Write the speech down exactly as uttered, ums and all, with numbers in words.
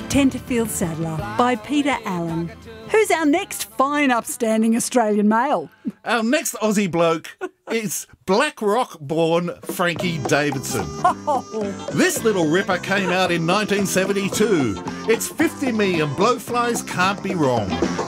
Tenterfield Saddler by Peter Allen. Who's our next fine upstanding Australian male? Our next Aussie bloke is Black Rock-born Frankie Davidson. Oh. This little ripper came out in nineteen seventy-two. It's fifty million blowflies can't be wrong.